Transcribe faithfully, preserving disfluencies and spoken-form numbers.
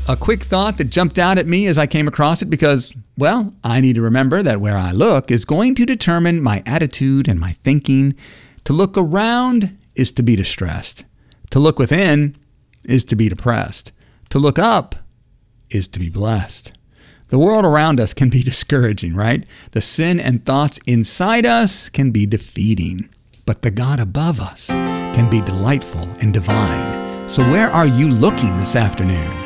A quick thought that jumped out at me as I came across it because, well, I need to remember that where I look is going to determine my attitude and my thinking. To look around is to be distressed. To look within is to be depressed. To look up is to be blessed. The world around us can be discouraging, right? The sin and thoughts inside us can be defeating. But the God above us can be delightful and divine. So where are you looking this afternoon?